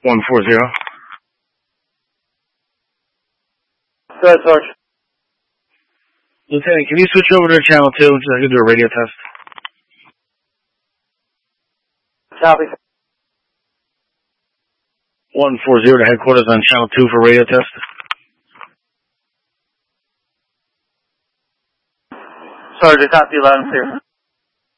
140. Go ahead, Sarge. Lieutenant, can you switch over to channel 2 so I can do a radio test? Copy. 140 to headquarters on channel 2 for radio test. Sarge, I copy loud and clear.